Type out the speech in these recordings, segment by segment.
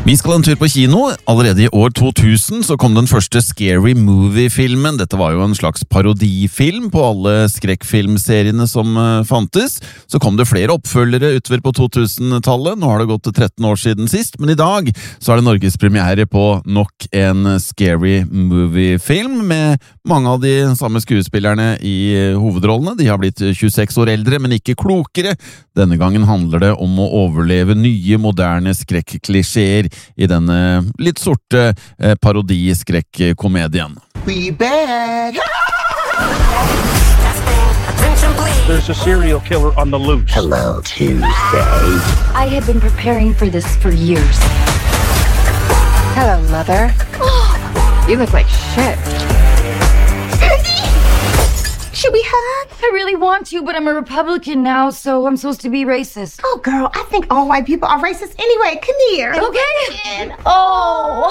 Vi skal en tur på kino. Allerede i år 2000 så kom den første Scary Movie-filmen. Dette var jo en slags parodifilm på alle skrekkfilmseriene som fantes. Så kom det flere oppfølgere utover på 2000-tallet. Nå har det gått 13 år siden sist, men i dag så er det Norges premiere på nok en Scary Movie-film med mange av de samme skuespillerne i hovedrollene. De har blitt 26 år eldre, men ikke klokere. Denne gangen handler det om å overleve nye, moderne skrekklisjeer i denne litt sorte parodiskrekk-komedien. We back! There's a serial killer on the loose. Hello, Tuesday. I have been preparing for this for years. Hello, Mother. You look like shit. Should we hug? I really want to, but I'm a Republican now, so I'm supposed to be racist. Oh, girl, I think all white people are racist anyway. Come here. Okay. Oh.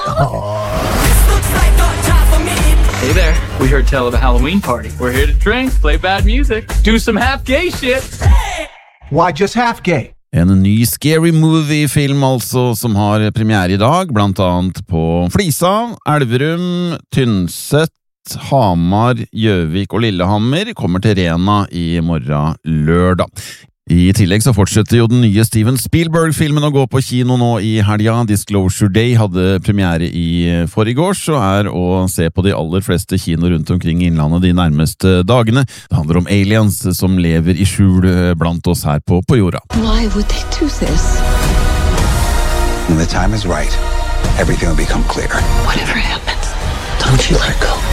Hey there. We heard tell of a Halloween party. We're here to drink, play bad music, do some half-gay shit. Why just half gay? En ny Scary Movie-film altså, som har premiere i dag, blant annet på Flisa, Elverum, Tynset, Hamar, Gjøvik og Lillehammer, kommer til Rena i morgen lørdag. I tillegg så fortsetter jo den nye Steven Spielberg-filmen å gå på kino nå i helga. Disclosure Day hadde premiere i forgårs og er å se på de aller fleste kino rundt omkring i innlandet de nærmeste dagene. Det handler om aliens som lever i skjul blant oss her på jorda. Why would they do this? When the time is right, everything will become clear. Whatever happens, don't you let go.